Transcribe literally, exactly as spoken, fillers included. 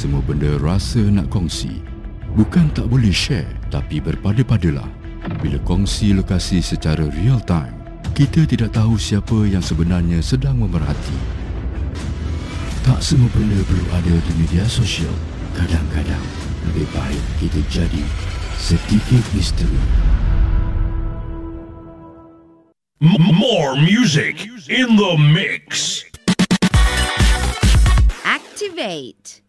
semua benda rasa nak kongsi. Bukan tak boleh share, tapi berpada-padalah. Bila kongsi lokasi secara real time, kita tidak tahu siapa yang sebenarnya sedang memerhati. Tak semua benda perlu ada di media sosial. Kadang-kadang lebih baik kita jadi sedikit misteri. More music in the mix. Activate.